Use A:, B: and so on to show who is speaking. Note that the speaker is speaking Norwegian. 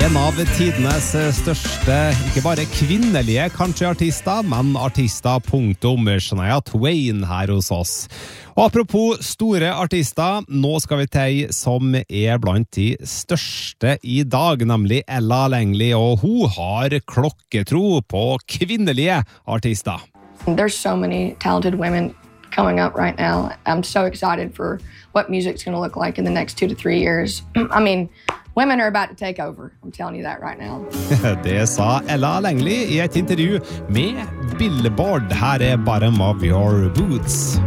A: En av tidenes største, ikke bare kvinnelige countryartister, men artister punktum Shania Twain her hos oss. Og apropos store artister, nå skal vi til som blant de største i dag, nemlig Ella Langley, og hun har klokketro på kvinnelige artister.
B: There's so many talented women coming up right now. I'm so excited for what music's going to look like in the next 2 to 3 years. I mean, women are about to take over. I'm telling you that right now.
A: Det sa Ella Langley i et intervju med Billboard. Her Bottom of Your Boots.